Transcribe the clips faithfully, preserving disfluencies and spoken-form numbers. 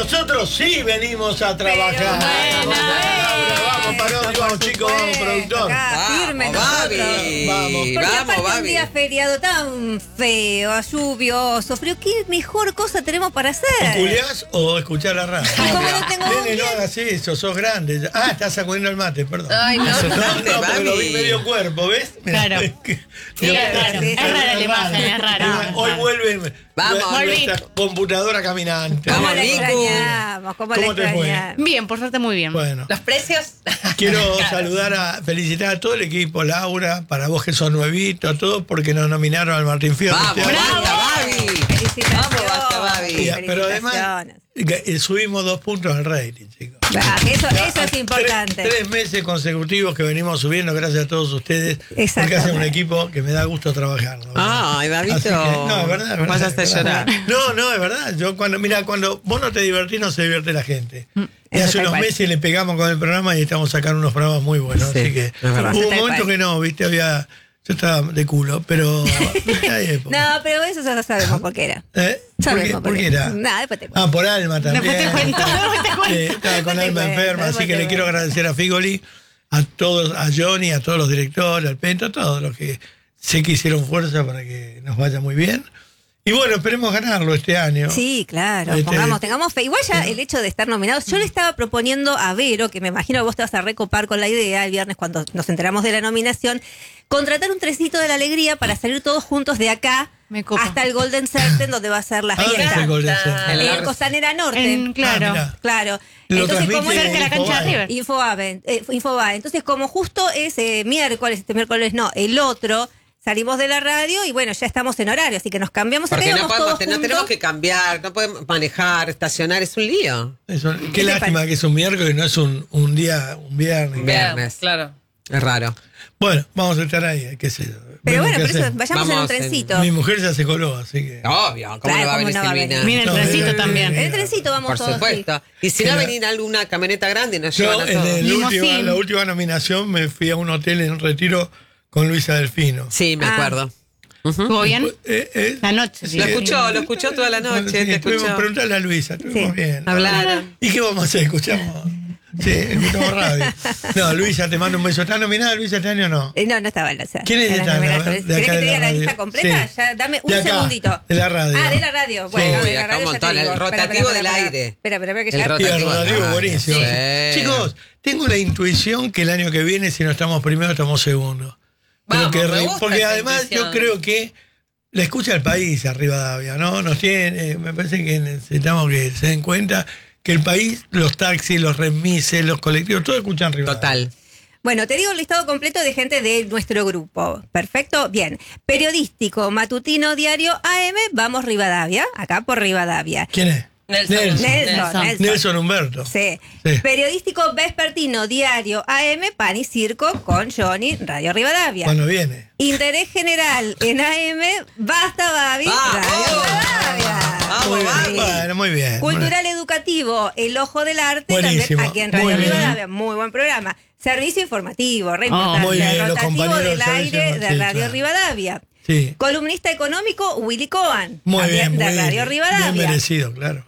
nosotros sí venimos a trabajar. Pero bueno, vamos, Parodi, vamos, chicos, vamos, productor. Vamos, Firme Babi. Vamos. Porque Vamos, aparte Babi. un día feriado tan feo, lluvioso, frío, ¿qué mejor cosa tenemos para hacer? ¿Culiás o escuchar la radio? Y como no tengo Nene, no bien- hagas eso, sos grande. Ah, estás sacudiendo el mate, perdón. Ay, no. No, no, Grande, porque lo vi Babi. medio cuerpo, ¿ves? Claro. es que- Sí, es raro. sí, Es rara la imagen, es rara. Hoy vuelve Vamos. nuestra computadora caminante. ¿Cómo Vamos, la Nico. extrañamos? ¿Cómo, ¿Cómo la te fue? extrañamos? Bien, por suerte muy bien. Bueno, ¿Los precios? quiero saludar a, felicitar a todo el equipo, Laura, para vos que sos nuevito, a todos porque nos nominaron al Martín Fierro. Vamos, este año. basta, Babi. Felicitaciones. Vamos, basta, Babi. Y, pero además Felicitaciones. que, eh, subimos dos puntos al rating, chicos. Ah, eso, eso es importante. Tres, tres meses consecutivos que venimos subiendo, gracias a todos ustedes. Porque Exactamente. hacen un equipo que me da gusto trabajar. ¿no? Ay, Babito. Así que, no, es verdad. Es verdad, Vas a es hacer verdad. llorar. No, no, es verdad. Yo cuando, mira, cuando vos no te divertís, no se divierte la gente. Y eso hace tal unos cual. meses le pegamos con el programa y estamos sacando unos programas muy buenos. Sí, así que es verdad. hubo Eso un tal momento cual. que no, viste, había. Yo estaba de culo, pero. hay época. No, pero eso ya lo sabemos por qué era. ¿Eh? ¿Por qué, Sabemos por qué era? No, después te cuento. Ah, por Alma también. Después te cuento, después te cuento. Eh, estaba con Después te Alma cuento, enferma, después así que te le quiero cuento. agradecer a Figoli, a todos, a Johnny, a todos los directores, al Pento, a todos los que sé que hicieron fuerza para que nos vaya muy bien. Y bueno, esperemos ganarlo este año. Sí, claro, Este- pongamos, tengamos fe. Igual ya el hecho de estar nominados, yo le estaba proponiendo a Vero, que me imagino que vos te vas a recopar con la idea el viernes cuando nos enteramos de la nominación, contratar un trencito de la alegría para salir todos juntos de acá Me copa. hasta el Golden Certain donde va a ser la ¿A dónde fiesta. está el Golden Center? En la- En Costanera Norte. En- claro. Ah, mirá. Claro. Lo Entonces, como transmite cerca de la cancha de Infobae. River. Infobae, eh, Infobae. Entonces, como justo es eh, miércoles, este miércoles no, el otro, salimos de la radio y bueno, ya estamos en horario, así que nos cambiamos acá y Porque no, vamos podemos, todos no tenemos juntos. que cambiar, no podemos manejar, estacionar, es un lío. Eso, ¿Qué qué te lástima parece? que es un miércoles, no es un, un día, un viernes. Viernes. Claro. Es raro. Bueno, vamos a estar ahí, qué sé yo. Pero Vemos bueno, qué por eso hacemos. vayamos en un Vamos en- trencito. Mi mujer ya se coló, así que. Obvio, ¿cómo Claro, no va a ¿cómo venir no va a Silvina? venir? Mira el No, trencito eh, también. En el trencito vamos Por todos. supuesto. Y si Claro. no venir alguna camioneta grande, nos Yo llevan a en todos. el Limosín. última, la última nominación me fui a un hotel en Retiro con Luisa Delfino. Sí, me Ah. acuerdo. ¿Estuvo bien? Eh, eh, La noche. Lo escuchó, lo escuchó toda la noche, Sí, te estuvimos- escuchó. Preguntale a Luisa, estuvimos Sí. bien. Hablaron. ¿Y qué vamos a hacer? Escuchamos. Sí, escuchamos radio. No, Luisa, te mando un beso. ¿Estás nominada, Luisa, este año o no? Eh, No, no estaba en la sala. ¿Quién es En la esta? nominación. De acá ¿Querés que de te la diga la radio. lista completa? Sí. Ya, dame un De acá, segundito. de la radio. Ah, de la radio. Bueno, Uy, de la acá radio un ya te montón, digo. el Espera, rotativo espera, del espera, aire. Espera, espera, espera, que El ya. rotativo. Y el rotativo Ah, buenísimo. sí. Chicos, tengo la intuición que el año que viene, si no estamos primero, estamos segundos. Pero Vamos, que me re- gusta porque esa además intuición. yo creo que la escucha el país arriba de Avia, ¿no? Nos tiene, eh, me parece que necesitamos que se den cuenta que el país, los taxis, los remises, los colectivos, todo escuchan arriba. Total. Bueno, te digo el listado completo de gente de nuestro grupo. Perfecto, bien. Periodístico, matutino, diario, A M, vamos Rivadavia, acá por Rivadavia. ¿Quién es? Nelson. Nelson, Nelson. Nelson. Nelson Humberto. Sí. Sí. Periodístico vespertino, diario, A M, Pan y Circo con Johnny, Radio Rivadavia. Cuando viene. Interés general en A M, Basta Babi, ¡Vamos! Radio Rivadavia. Vamos, Muy bien, Babi. bueno, muy bien. Cultural educativo, El Ojo del Arte, Buenísimo, también aquí en Radio muy bien. Rivadavia, muy buen programa. Servicio informativo, re Oh, importante. muy bien, los Rotativo compañeros del del servicio aire inform- de sí, Radio claro. Rivadavia. Sí. Columnista económico, Willy Cohen. Muy también bien, muy de bien. Radio Rivadavia. Bien merecido, claro.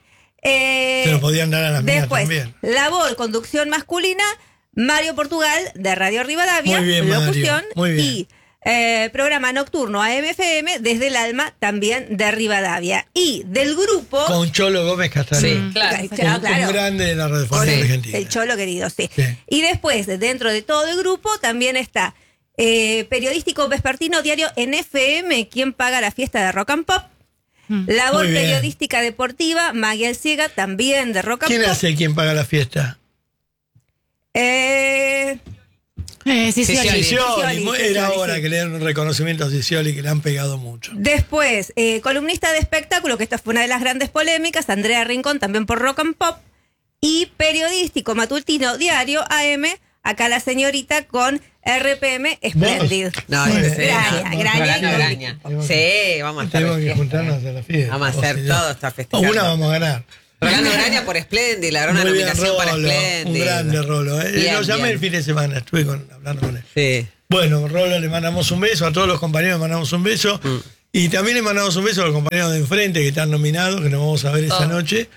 Eh, Se lo podían dar a las mías después, también. labor, conducción masculina, Mario Portugal de Radio Rivadavia, Muy bien, Mario, locución, muy bien. y eh, programa nocturno A M F M desde el alma también de Rivadavia. Y del grupo... Con Cholo Gómez Castaneda. Sí. Claro. Claro, Un, claro. un grande de la radiofonía Sí. argentina. El Cholo querido, sí. Sí. Y después, dentro de todo el grupo, también está eh, periodístico vespertino diario en F M, ¿Quién paga la fiesta de Rock and Pop? Labor Muy bien. periodística deportiva, Maggie Alciega, también de Rock and ¿Quién Pop. hace quien paga la fiesta? Eh, Eh, sí, sí, Sí, sí. sí. Scioli. Scioli, Era Scioli, hora sí. que le den un reconocimiento a Scioli, que le han pegado mucho. Después, eh, columnista de espectáculo, que esta fue una de las grandes polémicas, Andrea Rincón, también por Rock and Pop. Y periodístico matutino diario A M, acá la señorita con R P M Splendid. No, Muy es bien. Graña, graña y Graña, con- graña. Sí, vamos a estar Tenemos de que fiesta. juntarnos a la fiesta. Vamos a hacer O si no- todo esta o festejar. una vamos a ganar. Rolando Graña por Splendid, la gran Muy bien, nominación para Rolo, Splendid. un grande Rolo. ¿eh? Bien, Lo llamé bien. el fin de semana, estuve con- hablando con él. Sí. Bueno, Rolo, le mandamos un beso, a todos los compañeros le mandamos un beso. Mm. Y también le mandamos un beso a los compañeros de enfrente que están nominados, que nos vamos a ver esa Oh. noche.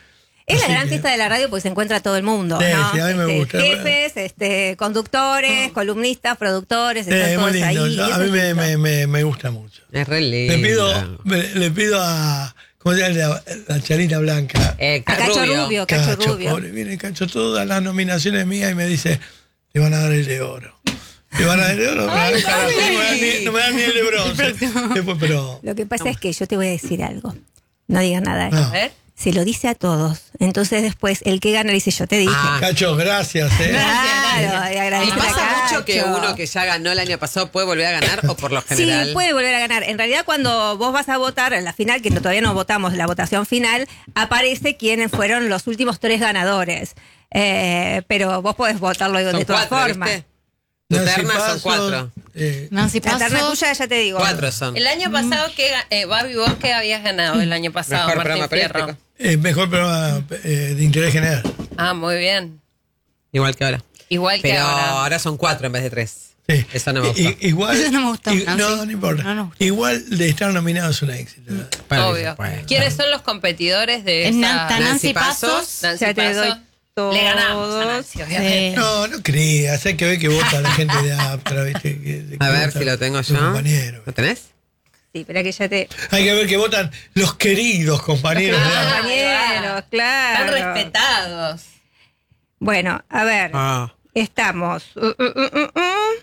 Es la Así gran que- fiesta de la radio porque se encuentra todo el mundo, Sí, ¿no? sí, a mí me Este, gusta. Jefes, este, conductores, columnistas, productores, Eh, están es muy todos lindo. ahí. Yo- y a eso mí es me, lindo. me, me, me gusta mucho. Es re lindo. Le pido, me- le pido a. ¿Cómo se llama? La, la Charita Blanca. Eh, A Cacho Rubio. Rubio, Cacho, Rubio. pobre, viene Cacho todas las nominaciones mías y me dice, te van a dar el de oro. Te van a dar el de oro. Ay, no, me dan mami. ni, no me dan ni el de bronce. Después, pero. Lo que pasa es que yo te voy a decir algo. No digas nada. No. A ver. Se lo dice a todos. Entonces después el que gana dice yo te dije. Ah. Cacho, gracias, eh. Claro, y ¿Y agradece a pasa mucho que Cacho. uno que ya ganó el año pasado puede volver a ganar o por lo Sí, general? puede volver a ganar. En realidad, cuando vos vas a votar en la final, que no- todavía no votamos la votación final, aparece quiénes fueron los últimos tres ganadores. Eh, pero vos podés votarlo de, Son de todas cuatro, formas. ¿viste? Tu Nancy terna son Pasos, cuatro. eh, Nancy La terna Pasos. tuya ya te digo. Cuatro son. El año pasado, que eh, Babi, vos que habías ganado el año pasado, Mejor Martín programa Fierro. periodístico. eh, mejor programa eh, de interés general. Ah, muy bien. Igual que ahora. Igual que Pero ahora. ahora son cuatro en vez de tres. Sí. Eso no me gustó. I- igual, Eso no me gustó. i- Ah, no, sí. no importa. No, no. Igual de estar nominado es un éxito. Para mí Obvio. se puede. ¿Quiénes son los competidores de Es esa? Nan- Nancy Nancy Pasos. Pasos. Nancy Ya te Pasos. doy todos. Le ganamos a Nancy, obviamente. Sí. No, no creas. Hay que ver que vota la gente de Aptra, ¿viste? Que- que A ver vota si lo tengo los yo. compañeros. ¿Lo tenés? Sí, espera que ya te. Hay que ver que votan los queridos compañeros de Aptra. Compañeros, claro. Están respetados. Bueno, a ver. Ah. Estamos. Uh, uh, uh, uh, uh.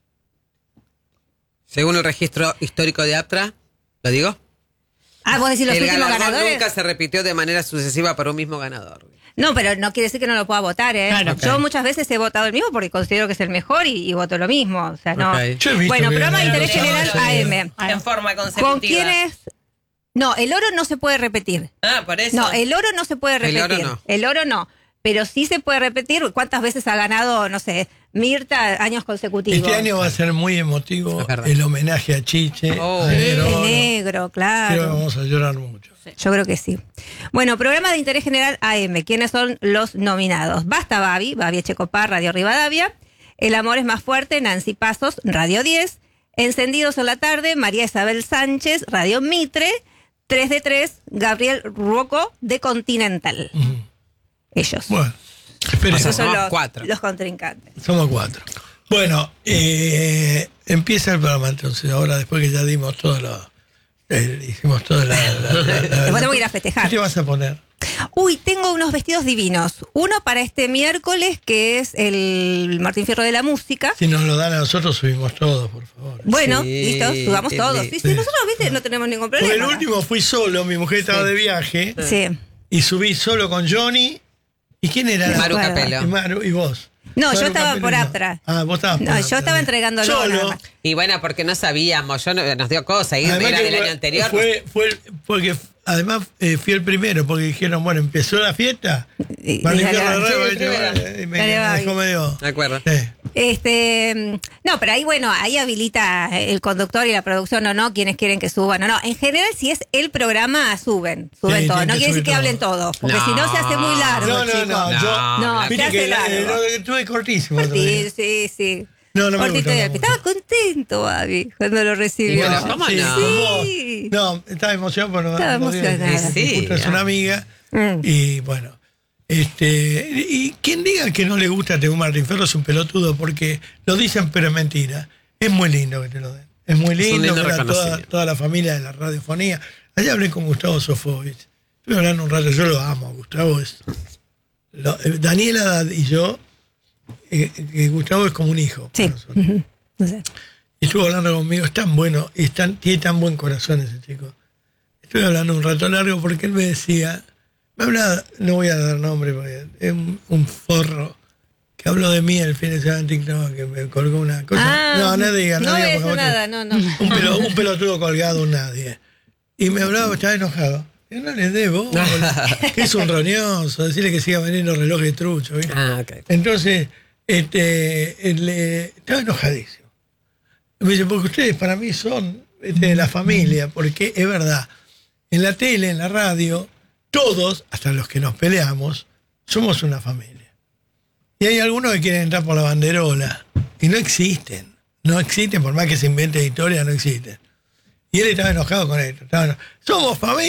Según el registro histórico de Aptra, ¿lo digo? Ah, vos decís los el últimos galardón ganadores. nunca se repitió de manera sucesiva para un mismo ganador. No, pero no quiere decir que no lo pueda votar, ¿eh? Claro. Yo Ok. muchas veces he votado el mismo porque considero que es el mejor y, y voto lo mismo. O sea, no. Ok. Yo he visto Bueno, que programa de ganaron interés los general sábados, A M. Ah. En forma consecutiva. ¿Con quiénes? No, el oro no se puede repetir. Ah, por eso. No, el oro no se puede El repetir. oro no. El oro no. Pero sí se puede repetir. ¿Cuántas veces ha ganado, no sé, Mirta años consecutivos? Este año va a ser muy emotivo Es verdad. el homenaje a Chiche. Oh. a Negro. El negro, Creo que claro. vamos a llorar mucho. Yo creo que sí. Bueno, programa de interés general A M. ¿Quiénes son los nominados? Basta Babi, Babi Echecopar, Radio Rivadavia. El amor es más fuerte, Nancy Pasos, Radio diez. Encendidos en la tarde, María Isabel Sánchez, Radio Mitre. tres de tres, Gabriel Ruoco, de Continental. Ujú. Ellos. Bueno, esperen, O sea, Esos son somos los, cuatro. los contrincantes. somos cuatro. Bueno, eh, empieza el programa entonces. Ahora, después que ya dimos todo lo. eh, hicimos todo la. la- la- la- Después tengo que ir a festejar. ¿Qué te vas a poner? Uy, tengo unos vestidos divinos. Uno para este miércoles, que es el Martín Fierro de la Música. Si nos lo dan a nosotros, subimos todo, por favor. Bueno, Sí, listo, subamos qué todos. lindo. Sí, sí, nosotros, viste, no tenemos ningún Porque problema. el último fui solo, mi mujer estaba de viaje Sí. y subí solo con Johnny. ¿Y quién era? Me Maru acuerdo. Capello. Y, Maru, y vos. No, Maru yo estaba Capello por no. Aptra. Ah, vos estabas por No, yo Aptra. estaba entregándolo nada Solo. más. Y bueno, porque no sabíamos, yo no- nos dio cosa, ir Además era que del fue- año anterior. Fue, fue el- porque además eh, fui el primero, porque dijeron, bueno, empezó la fiesta. Y- Martín y- Fierro de sí, Rivadavia, el primero. y me, Dale, me Babi. dejó medio. Me acuerdo. Sí. Este, no, pero ahí, bueno, ahí habilita el conductor y la producción o no, quienes quieren que suban o no. En general, si es el programa, suben, suben Sí, todo. tienen No que quiere decir subir que todo. hablen todos, porque No. si no se hace muy largo, No, no, chicos. no, yo. No, Viste se hace que la- largo. eh, lo que tuve cortísimo. Sí, todavía. sí, sí. No, no me Cortito gustó, y no al me pie. Estaba contento, Babi, cuando lo recibió. Y bueno, ¿cómo sí, no? con vos. Sí. No, estaba emocionado por no Estaba no dio- emocionada. Sí, justo es una ah. amiga. Mm. Y bueno. Este, y quien diga que no le gusta Tegú Martín Fierro es un pelotudo, porque lo dicen, pero es mentira. Es muy lindo que te lo den. Es muy un lindo, lindo ver a toda, reconocimiento. toda la familia de la radiofonía. Allá hablé con Gustavo Sofovich. Estuve hablando un rato, yo lo amo. Gustavo es. lo- eh, Daniela y yo, eh, eh, Gustavo es como un hijo. para Sí. nosotros. Ujú. No sé. Y estuvo hablando conmigo, es tan bueno, y es tan- tiene tan buen corazón ese chico. Estuve hablando un rato largo porque él me decía, me hablaba, no voy a dar nombre porque es un, un forro que habló de mí el fin de semana en TikTok, que me colgó una cosa. Ah, no, no diga, no, no diga. voy a por decir favor, nada, no, no. Un, pelo- un pelotudo colgado, un nadie. Y me hablaba, estaba enojado. Yo no le debo, que es un roñoso, decirle que siga vendiendo relojes de trucho. ¿viste? Ah, ok. Entonces, este, él, eh, estaba enojadísimo. Me dice, porque ustedes para mí son este, de la familia, porque es verdad, en la tele, en la radio, todos, hasta los que nos peleamos, somos una familia. Y hay algunos que quieren entrar por la banderola, y no existen, no existen, por más que se invente historia, no existen. Y él estaba enojado con esto. Estaba eno- somos familia.